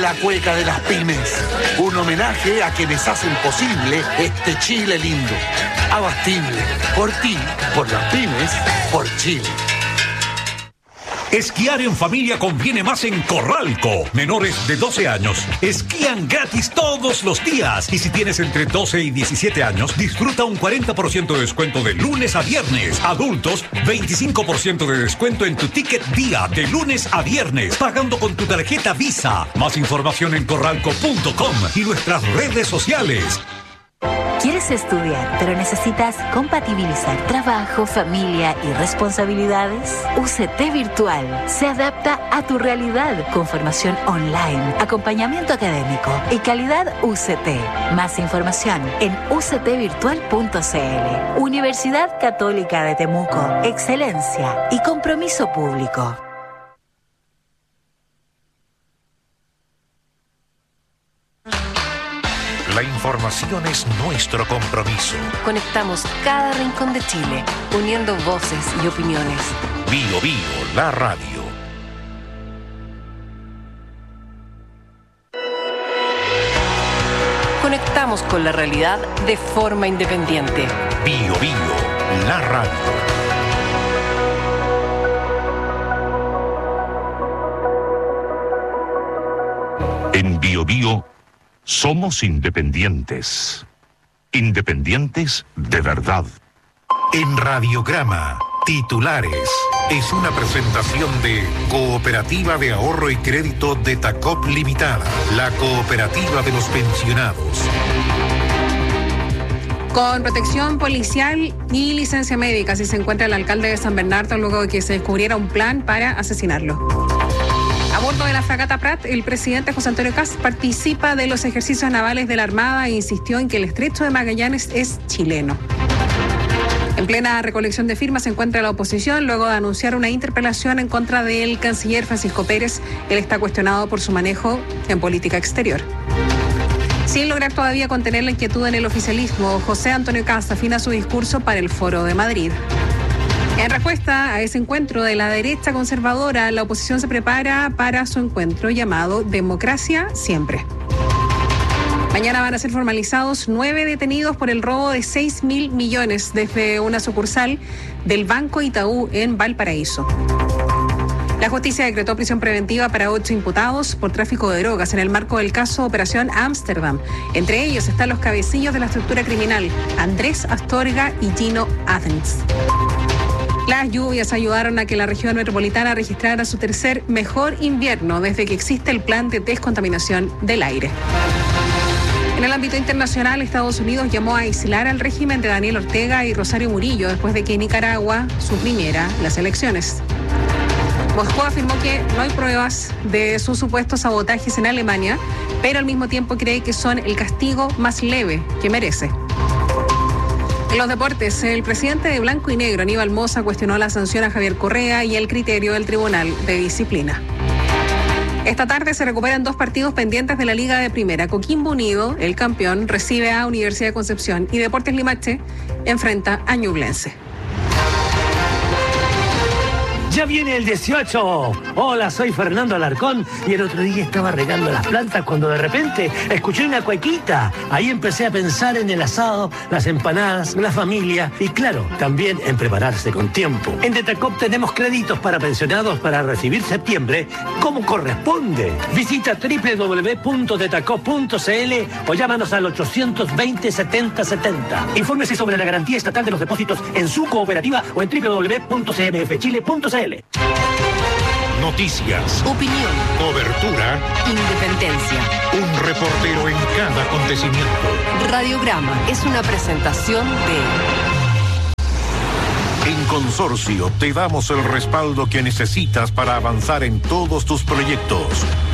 La cueca de las pymes, un homenaje a quienes hacen posible este Chile lindo. Abastible, por ti, por las pymes, por Chile. Esquiar en familia conviene más en Corralco. Menores de 12 años esquían gratis todos los días. Y si tienes entre 12 y 17 años, disfruta un 40% de descuento de lunes a viernes. Adultos, 25% de descuento en tu ticket día de lunes a viernes, pagando con tu tarjeta Visa. Más información en corralco.com y nuestras redes sociales. ¿Quieres estudiar, pero necesitas compatibilizar trabajo, familia y responsabilidades? UCT Virtual se adapta a tu realidad con formación online, acompañamiento académico y calidad UCT. Más información en uctvirtual.cl. Universidad Católica de Temuco. Excelencia y compromiso público. La información es nuestro compromiso. Conectamos cada rincón de Chile, uniendo voces y opiniones. Bio Bio, la radio. Conectamos con la realidad de forma independiente. Bio Bio, la radio. En Bio Bio somos independientes. Independientes de verdad. En Radiograma, titulares. Es una presentación de Cooperativa de Ahorro y Crédito de Tacop Limitada, la cooperativa de los pensionados. Con protección policial y licencia médica, así se encuentra el alcalde de San Bernardo luego de que se descubriera un plan para asesinarlo. A bordo de la fragata Prat, el presidente José Antonio Kast participa de los ejercicios navales de la Armada e insistió en que el Estrecho de Magallanes es chileno. En plena recolección de firmas se encuentra la oposición luego de anunciar una interpelación en contra del canciller Francisco Pérez. Él está cuestionado por su manejo en política exterior. Sin lograr todavía contener la inquietud en el oficialismo, José Antonio Kast afina su discurso para el Foro de Madrid. En respuesta a ese encuentro de la derecha conservadora, la oposición se prepara para su encuentro llamado Democracia Siempre. Mañana van a ser formalizados 9 detenidos por el robo de 6.000 millones desde una sucursal del Banco Itaú en Valparaíso. La justicia decretó prisión preventiva para 8 imputados por tráfico de drogas en el marco del caso Operación Ámsterdam. Entre ellos están los cabecillos de la estructura criminal, Andrés Astorga y Gino Athens. Las lluvias ayudaron a que la región metropolitana registrara su tercer mejor invierno desde que existe el plan de descontaminación del aire. En el ámbito internacional, Estados Unidos llamó a aislar al régimen de Daniel Ortega y Rosario Murillo después de que Nicaragua suprimiera las elecciones. Moscú afirmó que no hay pruebas de sus supuestos sabotajes en Alemania, pero al mismo tiempo cree que son el castigo más leve que merece. En los deportes, el presidente de Blanco y Negro, Aníbal Mosa, cuestionó la sanción a Javier Correa y el criterio del Tribunal de Disciplina. Esta tarde se recuperan 2 partidos pendientes de la Liga de Primera. Coquimbo Unido, el campeón, recibe a Universidad de Concepción y Deportes Limache enfrenta a Ñublense. Ya viene el 18. Hola, soy Fernando Alarcón y el otro día estaba regando las plantas cuando de repente escuché una cuequita. Ahí empecé a pensar en el asado, las empanadas, la familia y claro, también en prepararse con tiempo. En Detacop tenemos créditos para pensionados para recibir septiembre como corresponde. Visita www.detacop.cl o llámanos al 820-7070. Infórmese sobre la garantía estatal de los depósitos en su cooperativa o en www.cmfchile.cl. Noticias, Opinión, cobertura, independencia. un reportero en cada acontecimiento. Radiograma es una presentación de... En Consorcio te damos el respaldo que necesitas para avanzar en todos tus proyectos.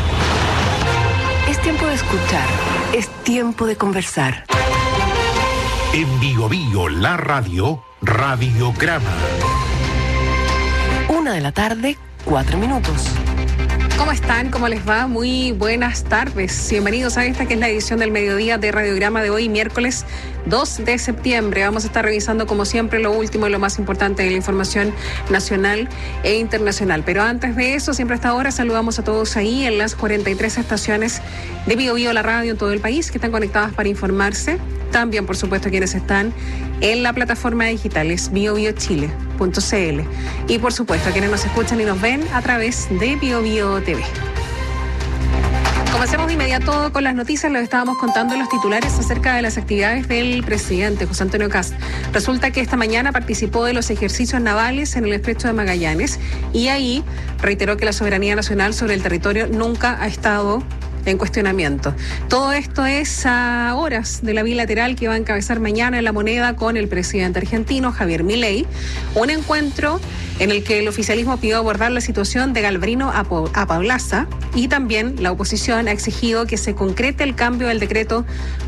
Es tiempo de escuchar, es tiempo de conversar. En Bio Bio, la radio, Radiograma. 1:04 p.m. ¿Cómo están? ¿Cómo les va? Muy buenas tardes. Bienvenidos a esta que es la edición del mediodía de Radiograma de hoy, miércoles 2 de septiembre. Vamos a estar revisando, como siempre, lo último y lo más importante de la información nacional e internacional. Pero antes de eso, siempre a esta hora, saludamos a todos ahí en las 43 estaciones de Bio Bio, la radio en todo el país, que están conectadas para informarse. También, por supuesto, quienes están en la plataforma digital, es biobiochile.cl. Y, por supuesto, a quienes nos escuchan y nos ven a través de Bio Bio TV. Comencemos de inmediato con las noticias. Les estábamos contando los titulares acerca de las actividades del presidente José Antonio Kast. Resulta que esta mañana participó de los ejercicios navales en el Estrecho de Magallanes y ahí reiteró que la soberanía nacional sobre el territorio nunca ha estado en cuestionamiento. Todo esto es a horas de la bilateral que va a encabezar mañana en La Moneda con el presidente argentino Javier Milei, un encuentro en el que el oficialismo pidió abordar la situación de Galvarino a Paulaza y también la oposición ha exigido que se concrete el cambio del decreto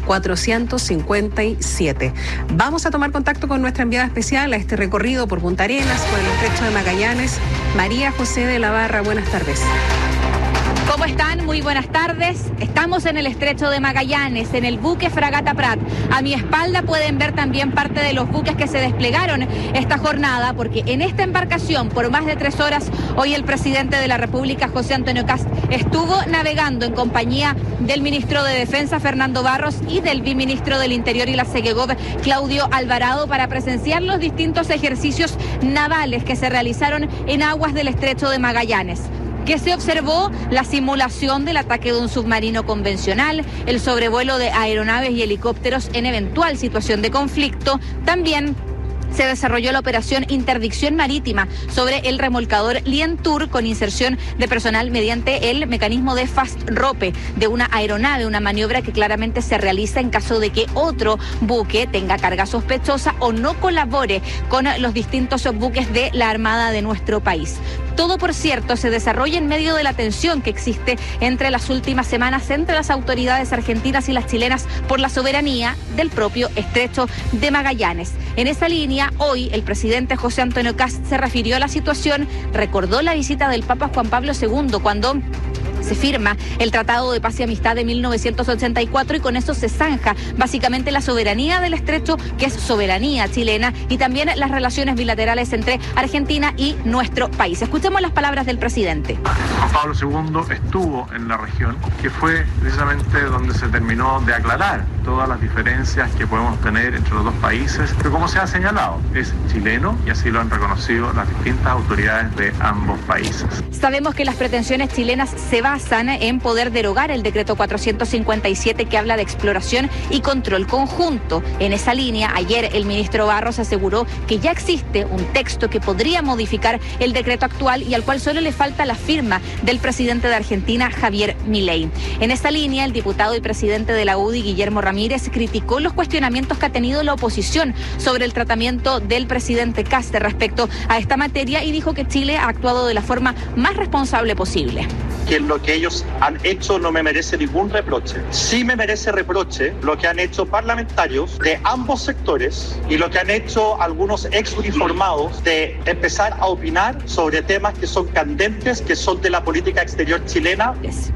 457. Vamos a tomar contacto con nuestra enviada especial a este recorrido por Punta Arenas, por el Estrecho de Magallanes, María José de la Barra. Buenas tardes. ¿Cómo están? Muy buenas tardes. Estamos en el Estrecho de Magallanes, en el buque Fragata Prat. A mi espalda pueden ver también parte de los buques que se desplegaron esta jornada, porque en esta embarcación, por más de 3 horas, hoy el presidente de la República, José Antonio Kast, estuvo navegando en compañía del ministro de Defensa, Fernando Barros, y del viceministro del Interior y la Segegov, Claudio Alvarado, para presenciar los distintos ejercicios navales que se realizaron en aguas del Estrecho de Magallanes. Que se observó la simulación del ataque de un submarino convencional, el sobrevuelo de aeronaves y helicópteros en eventual situación de conflicto. También se desarrolló la operación Interdicción Marítima sobre el remolcador Lientour con inserción de personal mediante el mecanismo de fast rope de una aeronave, una maniobra que claramente se realiza en caso de que otro buque tenga carga sospechosa o no colabore con los distintos buques de la Armada de nuestro país. Todo, por cierto, se desarrolla en medio de la tensión que existe entre las últimas semanas entre las autoridades argentinas y las chilenas por la soberanía del propio Estrecho de Magallanes. En esa línea, hoy el presidente José Antonio Kast se refirió a la situación, recordó la visita del Papa Juan Pablo II cuando se firma el Tratado de Paz y Amistad de 1984 y con eso se zanja básicamente la soberanía del Estrecho, que es soberanía chilena, y también las relaciones bilaterales entre Argentina y nuestro país. Escuchemos las palabras del presidente. Juan Pablo II estuvo en la región, que fue precisamente donde se terminó de aclarar todas las diferencias que podemos tener entre los dos países, que como se ha señalado, es chileno y así lo han reconocido las distintas autoridades de ambos países. Sabemos que las pretensiones chilenas se basan en poder derogar el decreto 457 que habla de exploración y control conjunto. En esa línea, ayer el ministro Barros aseguró que ya existe un texto que podría modificar el decreto actual y al cual solo le falta la firma del presidente de Argentina, Javier Milei. En esa línea, el diputado y presidente de la UDI, Guillermo Ramírez, criticó los cuestionamientos que ha tenido la oposición sobre el tratamiento del presidente Kast respecto a esta materia y dijo que Chile ha actuado de la forma más responsable posible. Que lo que ellos han hecho no me merece ningún reproche. Sí me merece reproche lo que han hecho parlamentarios de ambos sectores y lo que han hecho algunos exuniformados de empezar a opinar sobre temas que son candentes, que son de la política exterior chilena.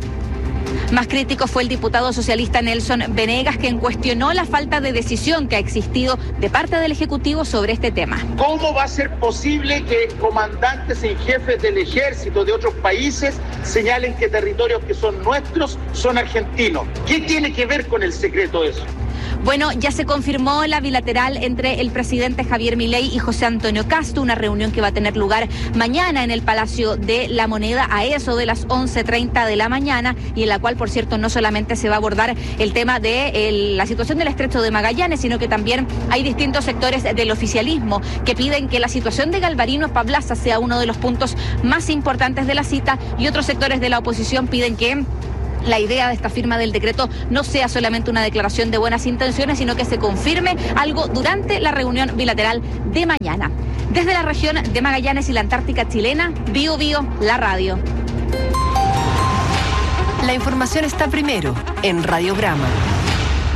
Más crítico fue el diputado socialista Nelson Venegas, quien cuestionó la falta de decisión que ha existido de parte del Ejecutivo sobre este tema. ¿Cómo va a ser posible que comandantes en jefes del ejército de otros países señalen que territorios que son nuestros son argentinos? ¿Qué tiene que ver con el secreto de eso? Bueno, ya se confirmó la bilateral entre el presidente Javier Milei y José Antonio Kast, una reunión que va a tener lugar mañana en el Palacio de La Moneda a eso de las 11:30 de la mañana y en la cual, por cierto, no solamente se va a abordar el tema de la situación del Estrecho de Magallanes, sino que también hay distintos sectores del oficialismo que piden que la situación de Galvarino a Paulaza sea uno de los puntos más importantes de la cita y otros sectores de la oposición piden que la idea de esta firma del decreto no sea solamente una declaración de buenas intenciones, sino que se confirme algo durante la reunión bilateral de mañana. Desde la región de Magallanes y la Antártica chilena, Bio Bio, la radio. La información está primero en Radiograma.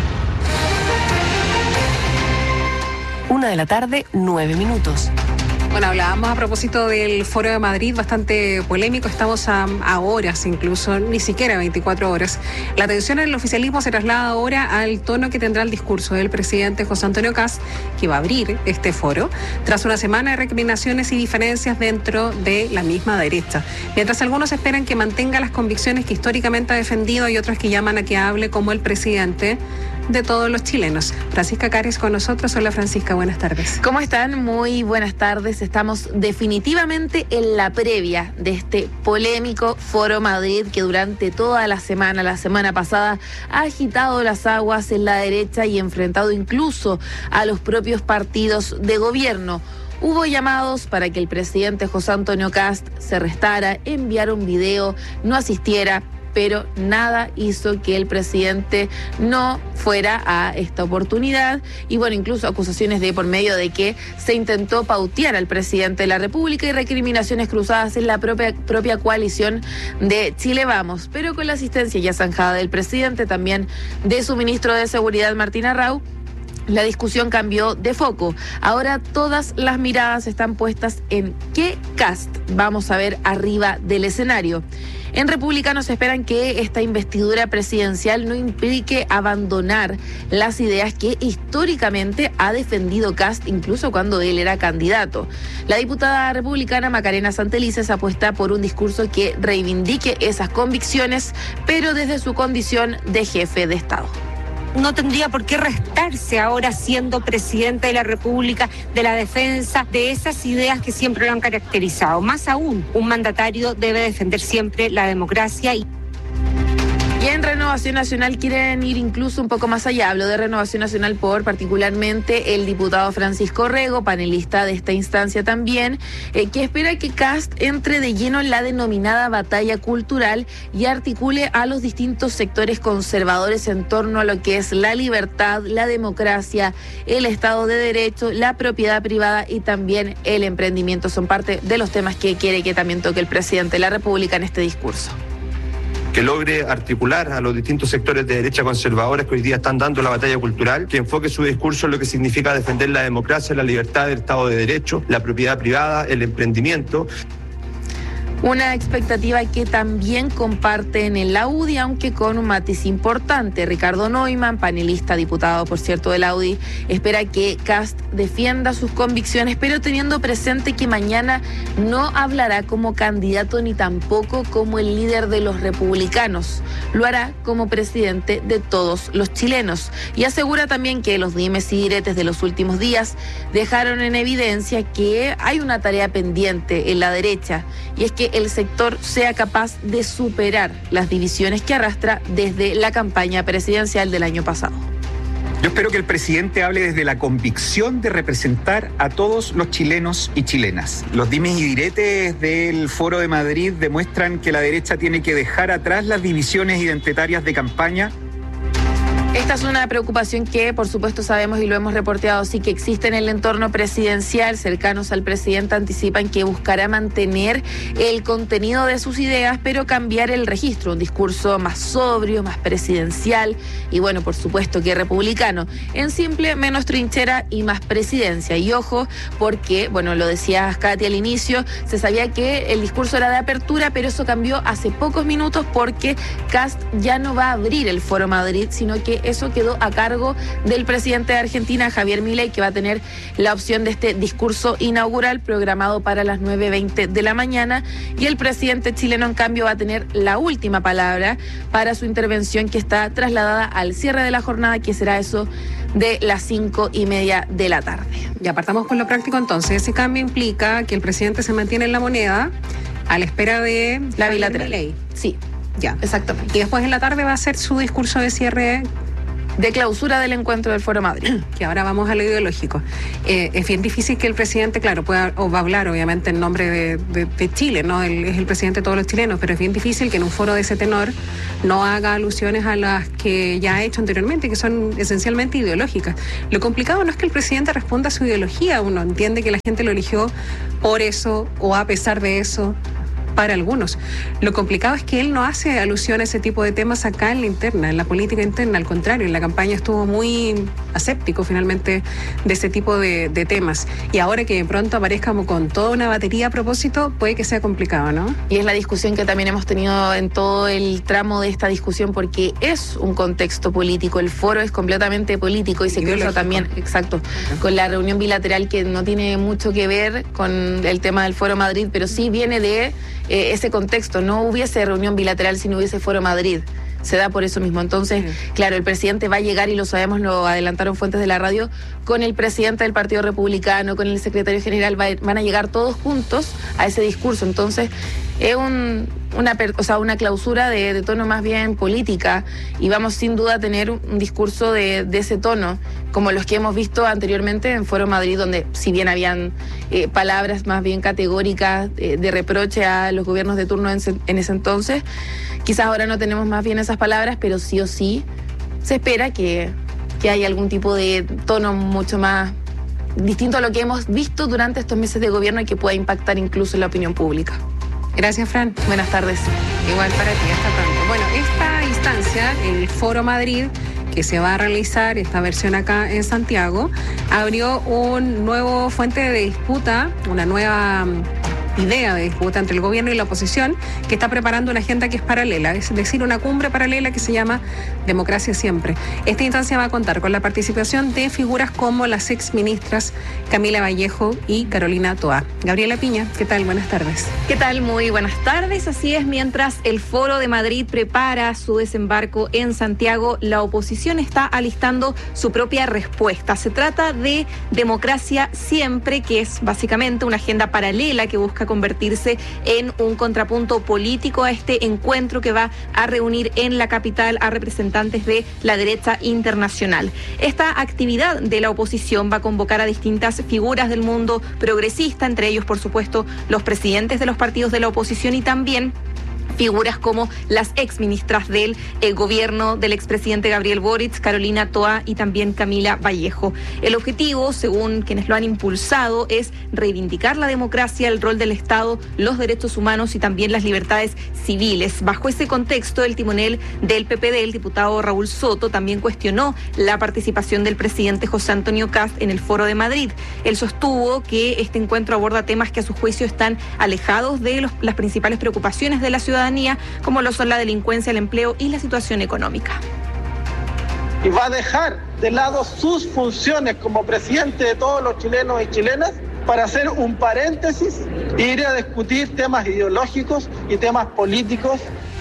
1 de la tarde, 9 minutos. Bueno, hablábamos a propósito del Foro de Madrid, bastante polémico, estamos a horas incluso, ni siquiera 24 horas. La atención en el oficialismo se traslada ahora al tono que tendrá el discurso del presidente José Antonio Kast, que va a abrir este foro, tras una semana de recriminaciones y diferencias dentro de la misma derecha. Mientras algunos esperan que mantenga las convicciones que históricamente ha defendido y otros que llaman a que hable como el presidente de todos los chilenos. Francisca Cares con nosotros. Hola Francisca, buenas tardes. ¿Cómo están? Muy buenas tardes. Estamos definitivamente en la previa de este polémico Foro Madrid que durante toda la semana pasada, ha agitado las aguas en la derecha y enfrentado incluso a los propios partidos de gobierno. Hubo llamados para que el presidente José Antonio Kast se restara, enviara un video, no asistiera, pero nada hizo que el presidente no fuera a esta oportunidad. Y bueno, incluso acusaciones de por medio de que se intentó pautear al presidente de la República y recriminaciones cruzadas en la propia coalición de Chile Vamos. Pero con la asistencia ya zanjada del presidente, también de su ministro de Seguridad, Martín Arrau, la discusión cambió de foco. Ahora todas las miradas están puestas en qué Kast vamos a ver arriba del escenario. En Republicanos esperan que esta investidura presidencial no implique abandonar las ideas que históricamente ha defendido Kast, incluso cuando él era candidato. La diputada republicana Macarena Santelices apuesta por un discurso que reivindique esas convicciones, pero desde su condición de jefe de Estado. No tendría por qué restarse ahora siendo presidente de la República de la defensa de esas ideas que siempre lo han caracterizado. Más aún, un mandatario debe defender siempre la democracia. Y en Renovación Nacional quieren ir incluso un poco más allá. Hablo de Renovación Nacional por particularmente el diputado Francisco Rego, panelista de esta instancia también, que espera que Kast entre de lleno en la denominada batalla cultural y articule a los distintos sectores conservadores en torno a lo que es la libertad, la democracia, el Estado de Derecho, la propiedad privada y también el emprendimiento. Son parte de los temas que quiere que también toque el presidente de la República en este discurso. Que logre articular a los distintos sectores de derecha conservadores que hoy día están dando la batalla cultural, que enfoque su discurso en lo que significa defender la democracia, la libertad, el Estado de Derecho, la propiedad privada, el emprendimiento. Una expectativa que también comparten en la UDI, aunque con un matiz importante. Ricardo Neumann, panelista, diputado por cierto de la UDI, espera que Kast defienda sus convicciones, pero teniendo presente que mañana no hablará como candidato ni tampoco como el líder de los republicanos. Lo hará como presidente de todos los chilenos. Y asegura también que los dimes y diretes de los últimos días dejaron en evidencia que hay una tarea pendiente en la derecha, y es que el sector sea capaz de superar las divisiones que arrastra desde la campaña presidencial del año pasado. Yo espero que el presidente hable desde la convicción de representar a todos los chilenos y chilenas. Los dimes y diretes del Foro de Madrid demuestran que la derecha tiene que dejar atrás las divisiones identitarias de campaña. Esta es una preocupación que, por supuesto, sabemos y lo hemos reporteado, sí que existe en el entorno presidencial. Cercanos al presidente anticipan que buscará mantener el contenido de sus ideas, pero cambiar el registro, un discurso más sobrio, más presidencial y, bueno, por supuesto que republicano. En simple, menos trinchera y más presidencia. Y ojo, porque, bueno, lo decía Katy al inicio, se sabía que el discurso era de apertura, pero eso cambió hace pocos minutos porque Kast ya no va a abrir el Foro Madrid, sino que eso quedó a cargo del presidente de Argentina, Javier Milei, que va a tener la opción de este discurso inaugural programado para las 9:20 de la mañana. Y el presidente chileno, en cambio, va a tener la última palabra para su intervención, que está trasladada al cierre de la jornada, que será eso de las 5:30 de la tarde. Ya partamos con lo práctico entonces. Ese cambio implica que el presidente se mantiene en la moneda a la espera de la bilateral. Milei. Sí, ya, exactamente. Y después en la tarde va a ser su discurso de cierre de clausura del encuentro del Foro Madrid. Que ahora vamos a lo ideológico. Es bien difícil que el presidente, claro, pueda o va a hablar obviamente en nombre de Chile, ¿no? Él es el presidente de todos los chilenos, pero es bien difícil que en un foro de ese tenor no haga alusiones a las que ya ha hecho anteriormente, que son esencialmente ideológicas. Lo complicado no es que el presidente responda a su ideología, uno entiende que la gente lo eligió por eso o a pesar de eso, para algunos. Lo complicado es que él no hace alusión a ese tipo de temas acá en la interna, en la política interna. Al contrario, en la campaña estuvo muy aséptico finalmente de ese tipo de temas. Y ahora que de pronto aparezca como con toda una batería a propósito, puede que sea complicado, ¿no? Y es la discusión que también hemos tenido en todo el tramo de esta discusión, porque es un contexto político. El foro es completamente político y se cruza también, exacto, con la reunión bilateral, que no tiene mucho que ver con el tema del Foro Madrid, pero sí viene de ese contexto. No hubiese reunión bilateral si no hubiese Foro Madrid. Se da por eso mismo. Entonces, claro, el presidente va a llegar, y lo sabemos, lo adelantaron fuentes de la radio, con el presidente del Partido Republicano, con el secretario general, van a llegar todos juntos a ese discurso. Entonces, es una clausura de tono más bien política, y vamos sin duda a tener un discurso de ese tono, como los que hemos visto anteriormente en Foro Madrid, donde si bien habían palabras más bien categóricas de reproche a los gobiernos de turno en ese entonces, quizás ahora no tenemos más bien esas palabras, pero sí o sí se espera que haya algún tipo de tono mucho más distinto a lo que hemos visto durante estos meses de gobierno y que pueda impactar incluso en la opinión pública. Gracias, Fran. Buenas tardes. Igual para ti, hasta pronto. Bueno, esta instancia, el Foro Madrid, que se va a realizar, esta versión acá en Santiago, abrió un nuevo fuente de disputa, una nueva idea de disputa entre el gobierno y la oposición, que está preparando una agenda que es paralela, es decir, una cumbre paralela que se llama Democracia Siempre. Esta instancia va a contar con la participación de figuras como las exministras Camila Vallejo y Carolina Toá. Gabriela Piña, ¿qué tal? Buenas tardes. ¿Qué tal? Muy buenas tardes. Así es, mientras el Foro de Madrid prepara su desembarco en Santiago, la oposición está alistando su propia respuesta. Se trata de Democracia Siempre, que es básicamente una agenda paralela que busca convertirse en un contrapunto político a este encuentro que va a reunir en la capital a representantes de la derecha internacional. Esta actividad de la oposición va a convocar a distintas figuras del mundo progresista, entre ellos, por supuesto, los presidentes de los partidos de la oposición y también figuras como las exministras del gobierno del expresidente Gabriel Boric, Carolina Toá y también Camila Vallejo. El objetivo, según quienes lo han impulsado, es reivindicar la democracia, el rol del Estado, los derechos humanos y también las libertades civiles. Bajo ese contexto, el timonel del PPD, el diputado Raúl Soto, también cuestionó la participación del presidente José Antonio Kast en el Foro de Madrid. Él sostuvo que este encuentro aborda temas que a su juicio están alejados de las principales preocupaciones de la ciudadanía, como lo son la delincuencia, el empleo y la situación económica. Y va a dejar de lado sus funciones como presidente de todos los chilenos y chilenas para hacer un paréntesis e ir a discutir temas ideológicos y temas políticos.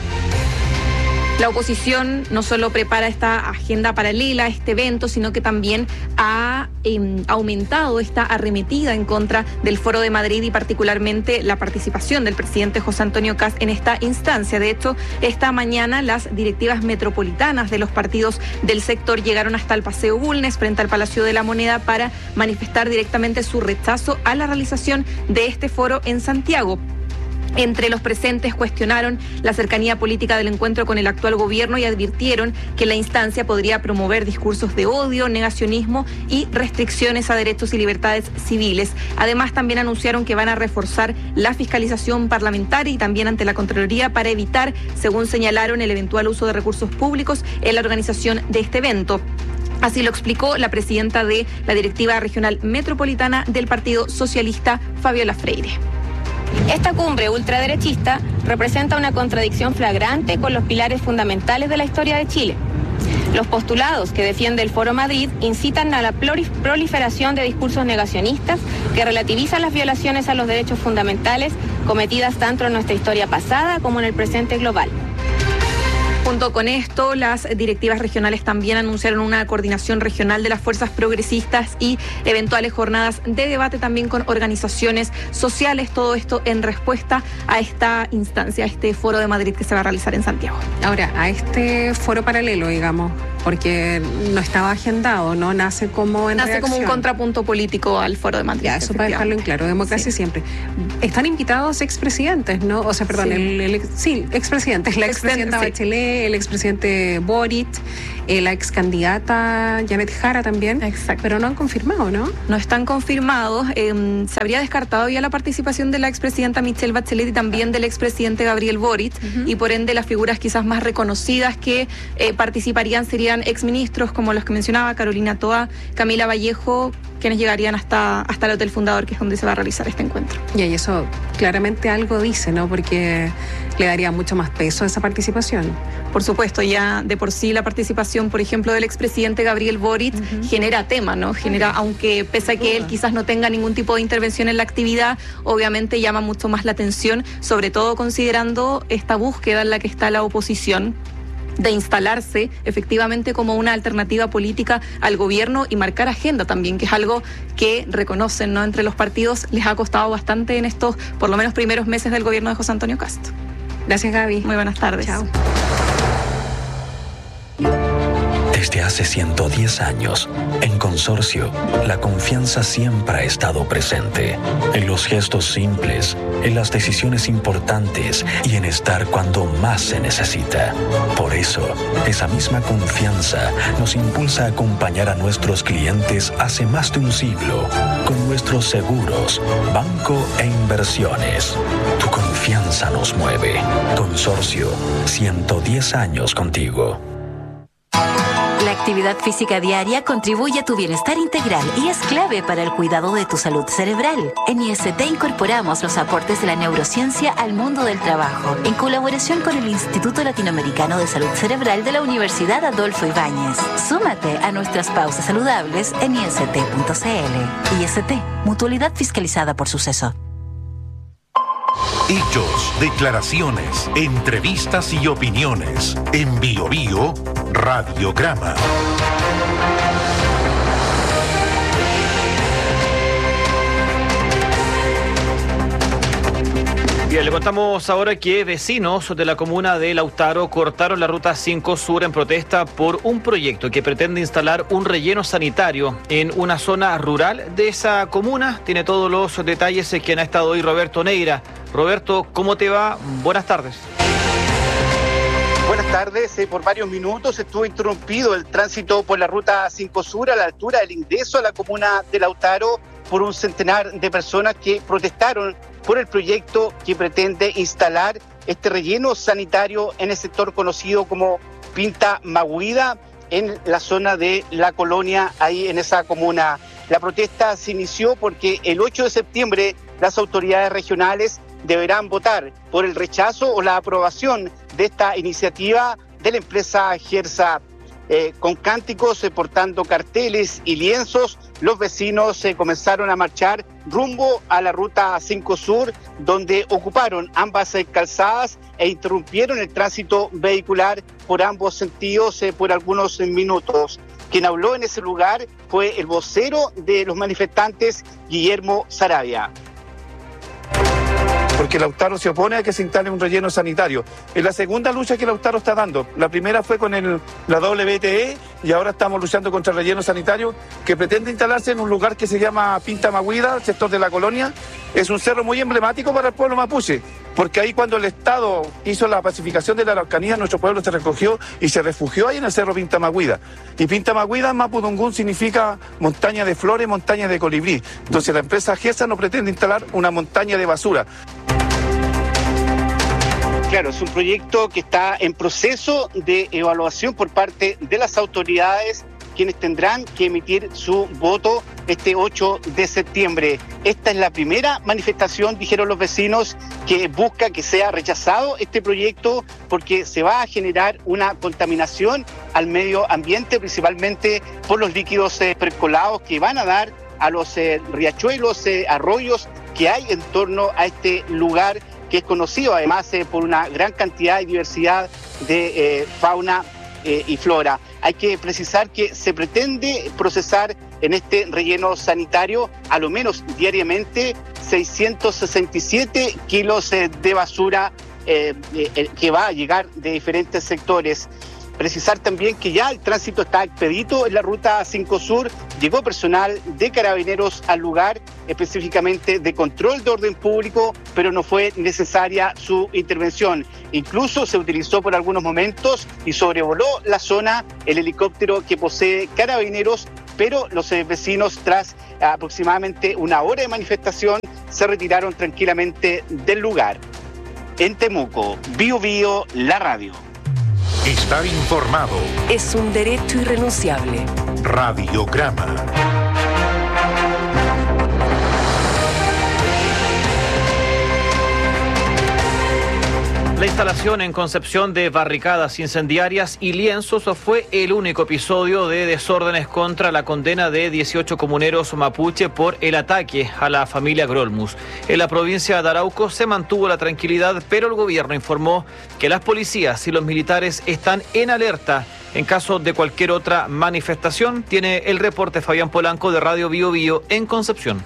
La oposición no solo prepara esta agenda paralela, este evento, sino que también ha aumentado esta arremetida en contra del Foro de Madrid y particularmente la participación del presidente José Antonio Kast en esta instancia. De hecho, esta mañana las directivas metropolitanas de los partidos del sector llegaron hasta el Paseo Bulnes frente al Palacio de la Moneda para manifestar directamente su rechazo a la realización de este foro en Santiago. Entre los presentes cuestionaron la cercanía política del encuentro con el actual gobierno y advirtieron que la instancia podría promover discursos de odio, negacionismo y restricciones a derechos y libertades civiles. Además, también anunciaron que van a reforzar la fiscalización parlamentaria y también ante la Contraloría para evitar, según señalaron, el eventual uso de recursos públicos en la organización de este evento. Así lo explicó la presidenta de la Directiva Regional Metropolitana del Partido Socialista, Fabiola Freire. Esta cumbre ultraderechista representa una contradicción flagrante con los pilares fundamentales de la historia de Chile. Los postulados que defiende el Foro Madrid incitan a la proliferación de discursos negacionistas que relativizan las violaciones a los derechos fundamentales cometidas tanto en nuestra historia pasada como en el presente global. Junto con esto, las directivas regionales también anunciaron una coordinación regional de las fuerzas progresistas y eventuales jornadas de debate también con organizaciones sociales. Todo esto en respuesta a esta instancia, a este Foro de Madrid que se va a realizar en Santiago. Ahora, a este foro paralelo, digamos, porque no estaba agendado, ¿no? Nace como en reacción. Como un contrapunto político al Foro de Madrid. Ya, eso para dejarlo en claro, democracia siempre. Están invitados expresidentes, ¿no? O sea, perdón, expresidentes, la expresidenta Bachelet, el expresidente Boric, la ex candidata Janet Jara también. Exacto. Pero no han confirmado, ¿no? No están confirmados. Se habría descartado ya la participación de la expresidenta Michelle Bachelet y también del expresidente Gabriel Boric, y por ende las figuras quizás más reconocidas que participarían serían exministros como los que mencionaba, Carolina Toa, Camila Vallejo, quienes llegarían hasta el Hotel Fundador, que es donde se va a realizar este encuentro. Y eso claramente algo dice, ¿no? Porque le daría mucho más peso a esa participación. Por supuesto, ya de por sí la participación, por ejemplo, del expresidente Gabriel Boric genera tema, ¿no? Genera, aunque pese a que él quizás no tenga ningún tipo de intervención en la actividad, obviamente llama mucho más la atención, sobre todo considerando esta búsqueda en la que está la oposición de instalarse efectivamente como una alternativa política al gobierno y marcar agenda también, que es algo que reconocen, ¿no? Entre los partidos les ha costado bastante en estos, por lo menos, primeros meses del gobierno de José Antonio Cast. Gracias, Gaby. Muy buenas tardes. Chao. Desde hace 110 años, en Consorcio, la confianza siempre ha estado presente. En los gestos simples, en las decisiones importantes y en estar cuando más se necesita. Por eso, esa misma confianza nos impulsa a acompañar a nuestros clientes hace más de un siglo con nuestros seguros, banco e inversiones. Tu confianza nos mueve. Consorcio, 110 años contigo. La actividad física diaria contribuye a tu bienestar integral y es clave para el cuidado de tu salud cerebral. En IST incorporamos los aportes de la neurociencia al mundo del trabajo, en colaboración con el Instituto Latinoamericano de Salud Cerebral de la Universidad Adolfo Ibáñez. Súmate a nuestras pausas saludables en ist.cl. IST, mutualidad fiscalizada por Suceso. Hechos, declaraciones, entrevistas y opiniones. En Bio Bio, Radiograma. Bien, le contamos ahora que vecinos de la comuna de Lautaro cortaron la ruta 5 Sur en protesta por un proyecto que pretende instalar un relleno sanitario en una zona rural de esa comuna. Tiene todos los detalles quien ha estado hoy, Roberto Neira. Roberto, ¿cómo te va? Buenas tardes. Buenas tardes. Por varios minutos estuvo interrumpido el tránsito por la ruta 5 Sur a la altura del ingreso a la comuna de Lautaro por un centenar de personas que protestaron por el proyecto que pretende instalar este relleno sanitario en el sector conocido como Pinta Maguida, en la zona de La Colonia, ahí en esa comuna. La protesta se inició porque el 8 de septiembre las autoridades regionales deberán votar por el rechazo o la aprobación de esta iniciativa de la empresa Gersa. Con cánticos, portando carteles y lienzos, los vecinos comenzaron a marchar rumbo a la ruta 5 Sur, donde ocuparon ambas calzadas e interrumpieron el tránsito vehicular por ambos sentidos por algunos minutos. Quien habló en ese lugar fue el vocero de los manifestantes, Guillermo Sarabia. Porque Lautaro se opone a que se instale un relleno sanitario. Es la segunda lucha que Lautaro está dando. La primera fue con la WTE y ahora estamos luchando contra el relleno sanitario que pretende instalarse en un lugar que se llama Pinta Maguida, el sector de La Colonia. Es un cerro muy emblemático para el pueblo mapuche, porque ahí cuando el Estado hizo la pacificación de la Araucanía, nuestro pueblo se recogió y se refugió ahí en el cerro Pinta Maguida. Y Pinta Maguida en mapudungún significa montaña de flores, montaña de colibrí. Entonces la empresa GESA no pretende instalar una montaña de basura. Claro, es un proyecto que está en proceso de evaluación por parte de las autoridades, quienes tendrán que emitir su voto este 8 de septiembre. Esta es la primera manifestación, dijeron los vecinos, que busca que sea rechazado este proyecto porque se va a generar una contaminación al medio ambiente, principalmente por los líquidos percolados que van a dar a los riachuelos, arroyos que hay en torno a este lugar, que es conocido además por una gran cantidad y diversidad de fauna y flora. Hay que precisar que se pretende procesar en este relleno sanitario a lo menos diariamente 667 kilos de basura que va a llegar de diferentes sectores. Precisar también que ya el tránsito está expedito en la ruta 5 Sur, llegó personal de Carabineros al lugar, específicamente de control de orden público, pero no fue necesaria su intervención. Incluso se utilizó por algunos momentos y sobrevoló la zona el helicóptero que posee Carabineros, pero los vecinos, tras aproximadamente una hora de manifestación, se retiraron tranquilamente del lugar. En Temuco, Bío Bío, la radio. Estar informado Es un derecho irrenunciable. Radiograma. La instalación en Concepción de barricadas incendiarias y lienzos fue el único episodio de desórdenes contra la condena de 18 comuneros mapuche por el ataque a la familia Grolmus. En la provincia de Arauco se mantuvo la tranquilidad, pero el gobierno informó que las policías y los militares están en alerta en caso de cualquier otra manifestación. Tiene el reporte Fabián Polanco de Radio Bío Bío en Concepción.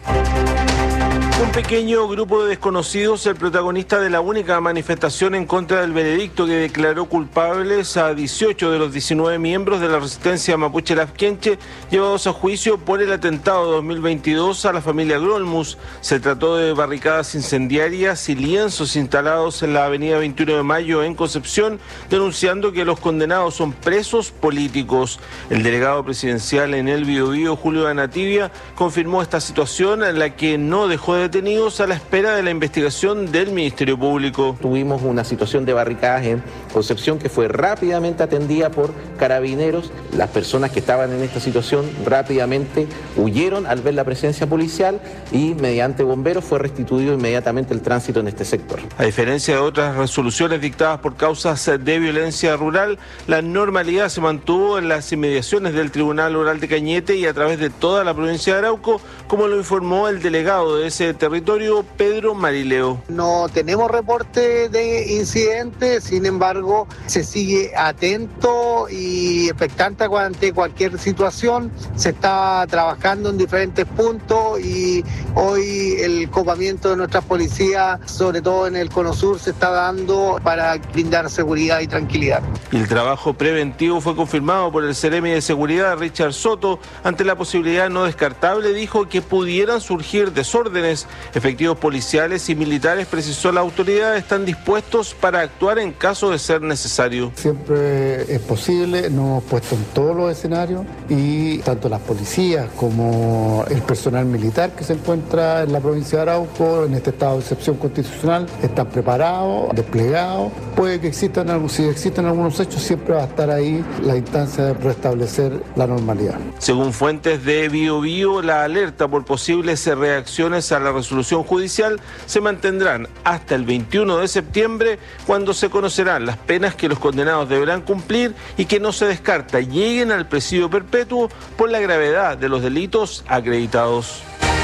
Un pequeño grupo de desconocidos, el protagonista de la única manifestación en contra del veredicto que declaró culpables a 18 de los 19 miembros de la resistencia mapuche Lafkenche, llevados a juicio por el atentado de 2022 a la familia Grolmus. Se trató de barricadas incendiarias y lienzos instalados en la avenida 21 de Mayo en Concepción, denunciando que los condenados son presos políticos. El delegado presidencial en el Bío Bío, Julio Anativia, confirmó esta situación, en la que no dejó de detenidos a la espera de la investigación del Ministerio Público. Tuvimos una situación de barricadas en Concepción que fue rápidamente atendida por Carabineros. Las personas que estaban en esta situación rápidamente huyeron al ver la presencia policial y mediante bomberos fue restituido inmediatamente el tránsito en este sector. A diferencia de otras resoluciones dictadas por causas de violencia rural, la normalidad se mantuvo en las inmediaciones del Tribunal Oral de Cañete y a través de toda la provincia de Arauco, como lo informó el delegado de ese territorio, Pedro Marileo. No tenemos reporte de incidentes, sin embargo, se sigue atento y expectante ante cualquier situación. Se está trabajando en diferentes puntos y hoy el copamiento de nuestras policías, sobre todo en el Cono Sur, se está dando para brindar seguridad y tranquilidad. Y el trabajo preventivo fue confirmado por el Seremi de Seguridad, Richard Soto. Ante la posibilidad no descartable, dijo que pudieran surgir desórdenes. Efectivos policiales y militares, precisó la autoridad, están dispuestos para actuar en caso de ser necesario. Siempre es posible, nos hemos puesto en todos los escenarios y tanto las policías como el personal militar que se encuentra en la provincia de Arauco, en este estado de excepción constitucional, están preparados, desplegados. Puede que existan, si existen algunos hechos, siempre va a estar ahí la instancia de restablecer la normalidad. Según fuentes de Bío Bío, la alerta por posibles reacciones a la resolución judicial se mantendrán hasta el 21 de septiembre, cuando se conocerán las penas que los condenados deberán cumplir y que no se descarta lleguen al presidio perpetuo por la gravedad de los delitos acreditados.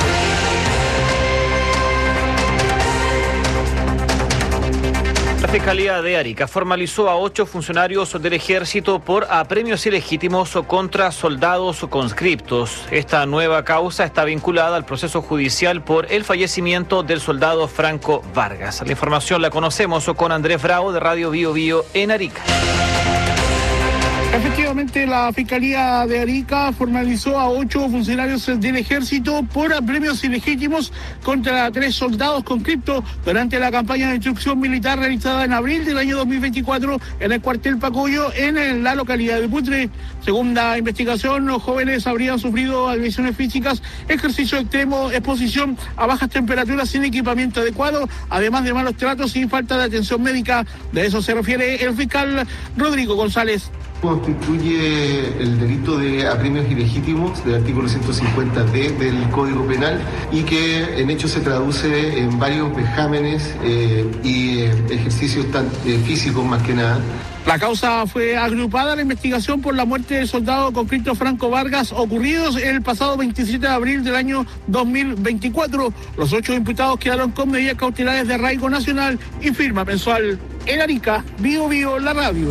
La Fiscalía de Arica formalizó a 8 funcionarios del Ejército por apremios ilegítimos contra soldados conscriptos. Esta nueva causa está vinculada al proceso judicial por el fallecimiento del soldado Franco Vargas. La información la conocemos con Andrés Bravo de Radio Bío Bío en Arica. Efectivamente, la Fiscalía de Arica formalizó a 8 funcionarios del Ejército por apremios ilegítimos contra 3 soldados conscriptos durante la campaña de instrucción militar realizada en abril del año 2024 en el cuartel Pacoyo, en la localidad de Putre. Según la investigación, los jóvenes habrían sufrido agresiones físicas, ejercicio extremo, exposición a bajas temperaturas sin equipamiento adecuado, además de malos tratos y falta de atención médica. De eso se refiere el fiscal Rodrigo González. Constituye el delito de apremios ilegítimos del artículo 150D del Código Penal y que en hecho se traduce en varios vejámenes y ejercicios físicos más que nada. La causa fue agrupada a la investigación por la muerte del soldado conscripto Franco Vargas, ocurridos el pasado 27 de abril del año 2024. Los 8 imputados quedaron con medidas cautelares de arraigo nacional y firma mensual. En Arica, Bío Bío, la radio.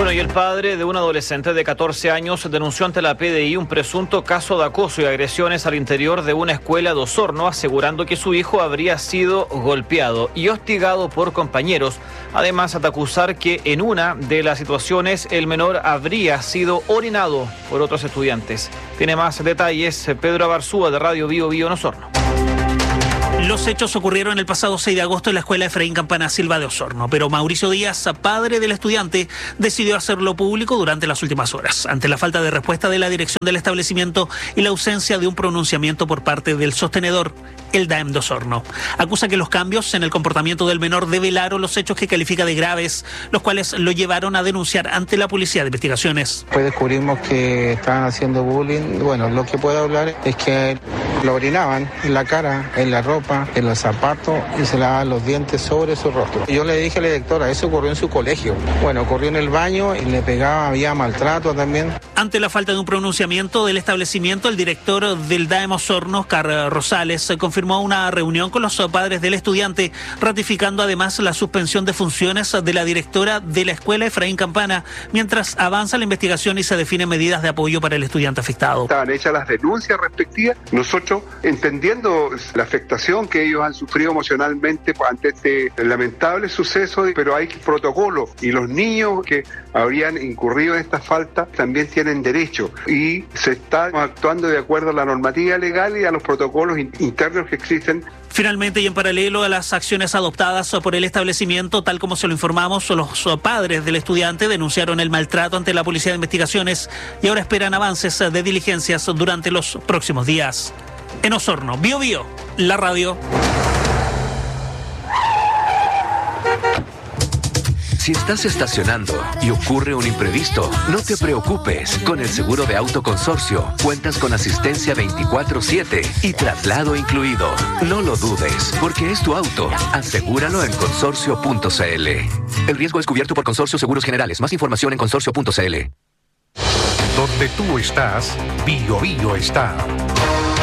Bueno, y el padre de un adolescente de 14 años denunció ante la PDI un presunto caso de acoso y agresiones al interior de una escuela de Osorno, asegurando que su hijo habría sido golpeado y hostigado por compañeros. Además, de acusar que en una de las situaciones el menor habría sido orinado por otros estudiantes. Tiene más detalles Pedro Abarzúa de Radio Bio Bio en Osorno. Los hechos ocurrieron el pasado 6 de agosto en la escuela Efraín Campana Silva de Osorno, pero Mauricio Díaz, padre del estudiante, decidió hacerlo público durante las últimas horas, ante la falta de respuesta de la dirección del establecimiento y la ausencia de un pronunciamiento por parte del sostenedor, el DAEM de Osorno. Acusa que los cambios en el comportamiento del menor develaron los hechos que califica de graves, los cuales lo llevaron a denunciar ante la Policía de Investigaciones. Pues descubrimos que estaban haciendo bullying. Bueno, lo que puedo hablar es que lo orinaban en la cara, en la ropa, en los zapatos y se lavaban los dientes sobre su rostro. Yo le dije a la directora, eso ocurrió en su colegio. Bueno, ocurrió en el baño y le pegaba, había maltrato también. Ante la falta de un pronunciamiento del establecimiento, el director del DAEM Osorno, Oscar Rosales, confirmó una reunión con los padres del estudiante, ratificando además la suspensión de funciones de la directora de la escuela Efraín Campana, mientras avanza la investigación y se definen medidas de apoyo para el estudiante afectado. Estaban hechas las denuncias respectivas, nosotros entendiendo la afectación que ellos han sufrido emocionalmente ante este lamentable suceso, pero hay protocolo y los niños que habrían incurrido en esta falta también tienen derecho y se está actuando de acuerdo a la normativa legal y a los protocolos internos que existen. Finalmente, y en paralelo a las acciones adoptadas por el establecimiento, tal como se lo informamos, los padres del estudiante denunciaron el maltrato ante la Policía de Investigaciones y ahora esperan avances de diligencias durante los próximos días. En Osorno, Bio Bio, la radio. Si estás estacionando y ocurre un imprevisto, no te preocupes. Con el seguro de auto Consorcio, cuentas con asistencia 24/7 y traslado incluido. No lo dudes, porque es tu auto. Asegúralo en consorcio.cl. El riesgo es cubierto por Consorcio Seguros Generales. Más información en consorcio.cl. Donde tú estás, Bio Bio está.